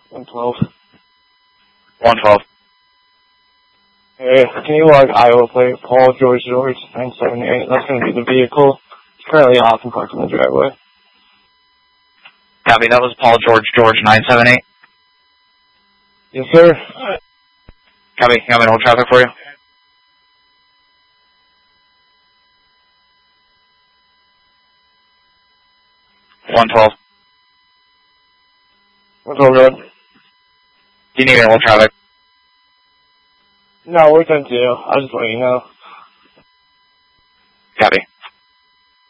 112. 112. Hey, can you log Iowa plate Paul George 978? That's going to be the vehicle. It's currently off and parked in the driveway. Copy, that was Paul George 978. Yes, sir. Copy, you want me to hold traffic for you? $112. 112, road. Do you need me to hold traffic? No, we're done too. I'll just let you know.